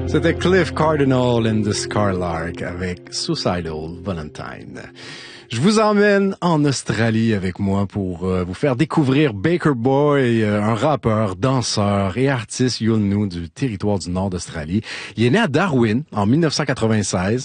C'était Cliff Cardinal and the Scarlark avec Suicidal Valentine. Je vous emmène en Australie avec moi pour vous faire découvrir Baker Boy, un rappeur, danseur et artiste Yolngu du territoire du nord d'Australie. Il est né à Darwin en 1996.